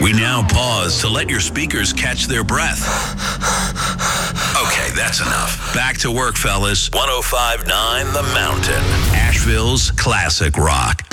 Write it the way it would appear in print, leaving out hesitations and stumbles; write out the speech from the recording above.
We now pause to let your speakers catch their breath. Okay, that's enough. Back to work, fellas. 105.9 The Mountain, Asheville's classic rock.